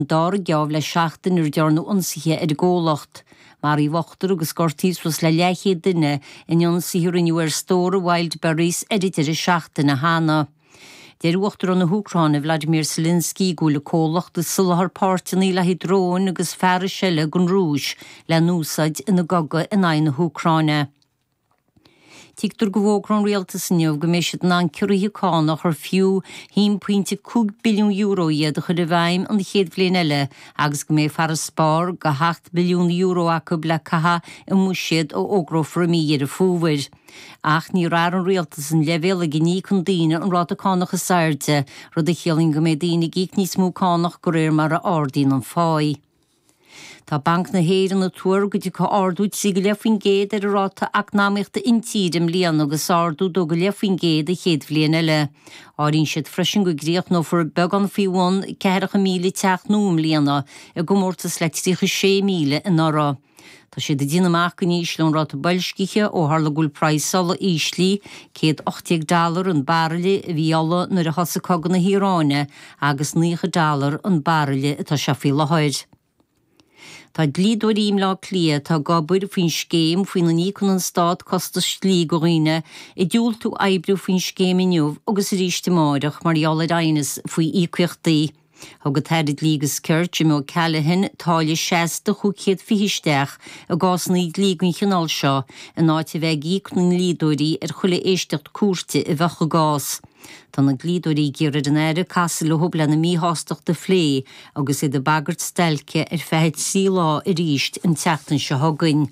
Dar geamh le seachtain ar dearnú ionsaithe ar ggólacht. Mar í bhachttar agus gortís was le leiché duine in ionsaithir iniu ar stóra Wildberries editir a seachtain na hána. Déir uachtar an na Húcráine Vladimir Zelensky go le cólacht de sulthar pártaí le hydrón agus fear seile gon rúis le núsaid ina gaga in aine na Húcráine. Tígtar go bhógrán rialtas inniuh go méisiad ná cuirithe cánach ar fiú 1.2 billiún euro iad a chud a bhaim an chéad bhliain eile agus go mé fear a spár go 8 billiún euro acu le catha i múisiad ó ógrófar mí ar a fúhair. Ach ní rár an rialtas an levéil a gní chun daine an rád a cánach a sairte rud a chéaling go mé daine gíic níos mú cánach go réir mar a ardín an fáid. Tá bank na héir an na túr go dtí ardúid si go lefuin géad ar a ráta ach náíochta intíidim líana agus ardú do go lefuin géad a chéad bhliain eile. Áín siad freisin go gríoch nó for beg an fiúin 4,000 líana a go mórtas le 6 míle in árá. Tá sé de dínamach go níos le an ráta bailsciche ó tharla gúil praisala íslí $80 an barraile a bhíala nuair a thosa cogan na Híráine agus $9 an barraile atá se fi le háid. Tá glídóirím lá clia tá gabúir faoin scéim faoin na nícon an stát costa slí go riine I dúil tú ebriú faoin scéim inniuh agus ríiste máireach mar eala aines faoi ícuochtaí. Thugad theirid lígus ceirt I mó Callahan tála 60 chucéad fihisteach a gás na lígann chinál seo a náte bheith ícn lídóirí ar chula éistecht cuairte I bhecha gás. Tá na glídóirí géirid an éire casa le thubla na míthastach de phlé agus de bagart stelce ar fethead sílá I ríist an teachtain se thugainn.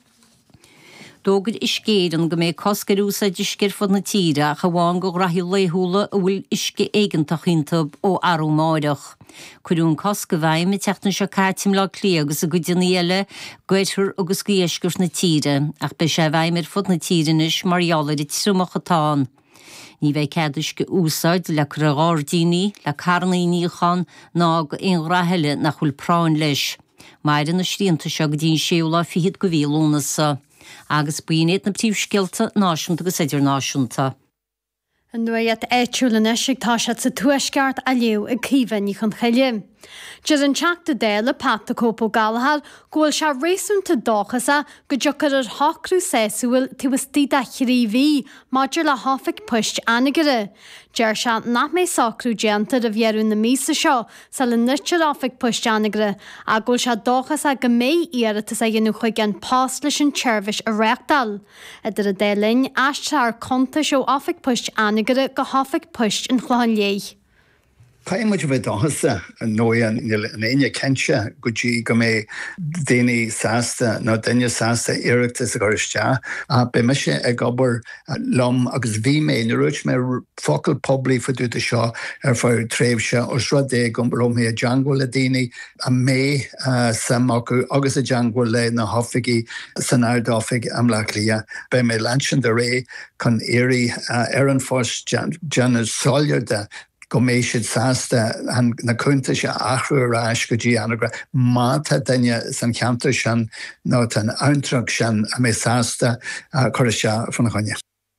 Dógad iscéad an go méid coscarúsa de scirfad na tíre a bháin go rathú léthúla a bhfuil isce éigentach intab ó arú máireach. Cuirún cosca bhaim I teachtain se cáitim lá clí agus a go dinéile goithir agus go éiscurt na tíre ach be sé bhaim ar fud na tírenis mar eala I trúmachchatán. Ní bheith ceadis go úsáid le cragádaoine le carnaíníchan ná go on ratheile nach chuil práin leis. Maidir na sríanta se go dtíon séúla fihiad go bhílónasa. Agus buoinéad na príomhscilta náisiúnta agus idirnáisiúnta. An nuaíad éitiúla neisig tá sé sa tuaisceart a leo I cíbhain í chun chaile. Did an teachta déile Pat a Cópó Galahad ghfuil se réasúnta dóchasa go dteochar ar thocrú séasúil tuas tíad a chríomhí maidir le hofaigh poist anigire. Deir se nach mé sacrú déanta a bhéarún na mísa seo sa le nuirtear hofaigh poist anigire a ghfuil se dóchasa go mé iarratas a dhéanú chuig an pás leis an tseirbhis a réachtal. Idir a déalainn aiste ar contas ó hofaigh poist anigire go hofaigh poist an chláin léi. Caimid bheith dáhasa an nóan in aine kense go dtí go mé daoine sásta nó daine sásta iireachtas a goiste a be me sé ag gobar lom agus bhí mé na ruúit mé focail poblí faúta seo ar fáir tréimhse ó sradé go bromí a deanghil le daoine a mé sam acu agus a deanghil le na hofiigi san airdáfig am le lia. Be mé lansin de ré chun éirí ar an fós Janet Sawyer go méisiid sásta na cúnta se achrú ráis go dtí anagra má tá daine san cheantar sin nó an antrach sin a mé sásta chuir se fanna chuine.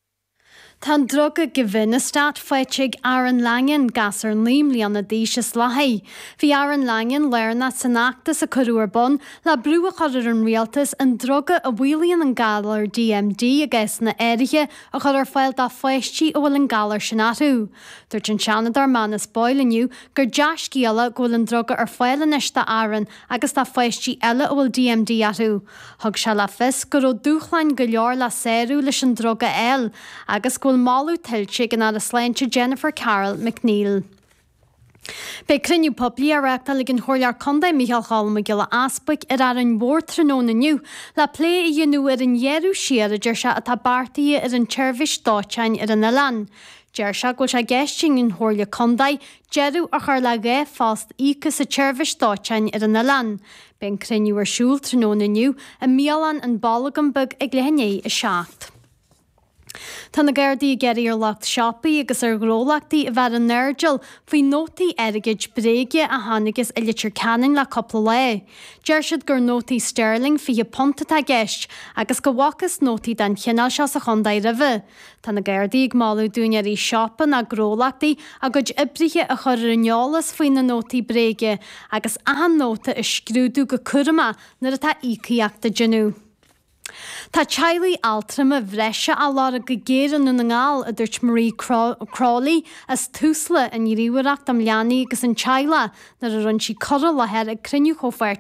Tá droga go bhine stát foiitigh Aaron Langan gas ar líimlí an na díos lethaí. Bhí Aaron Langan learna sanachtas a choúarbun le brú a chuir an rialtas an droga a bhuiíonn an galar DMD a gas na éirithe a chur ar fáil dá foiisttí ó bhfuil an galar sinatú. Dúirt an seanadar manas boiliniu gur deas cíala ghfuil an droga ar fáilan ista Aaron agus tá foiisttí eile ó bhfuil DMD atú. Thug se le fis gur ó dúchlein go leor le séirú leis an droga eil agus ghfuil máú tiltte gan a sláinte Jennifer Carroll McNeil. Bei cruniú poblí a reachta le an chóirlear condaid Michael Chalma gile aspaig ar an mhór tróna nniu le lé I dhéanú ar an dhearú siar a deir se atá bartaí ar an tseirbhis dátein ar an Ileán. Deir se ghfuil se geisting an chóirle condaid dearú a chur le ré fást íchas a tseirbhis dátein ar an Ileán. Ben cruniú ar siúl tróna nniu a míalan an ballagambug ag lehanné a seacht. Tá na Gardaí geirí ar lecht sioppaí agus ar ghrólachtaí a bheit an nergil faoi nótaí airgid bréige a hanagus i litir canin le coppla le. Deir siad gur nótaí sterling fi pontatá geist agus go bhhachas nótaí den chinál se sa chundaid rih. Tá na Gardaí ag máú dúinear í sioppa na ghrólachtaí a go ibrithe a chur rinneolalas faoin na nótaí bréige agus ahan nóta is scrúdú go curama nar atá ícaíachta genú. Tá Charlie Altram a bhreise a lára go géan na ngáil a dúirt Marie Crawley as túsla in ríúireacht am leanaí agus an Chile nar a run si corra lehead a criniú chófar